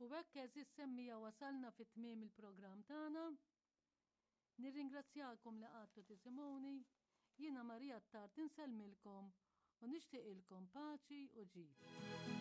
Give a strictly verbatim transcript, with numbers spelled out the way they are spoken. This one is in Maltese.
U hekk eżis semmija wasalna fit-tmiem il-programm tagħna. Nirringrazzjakom li qagħdtu tisimgħuni. Jiena Marija Ttart insellmilkom u nixtieqilkom paċi u ġid.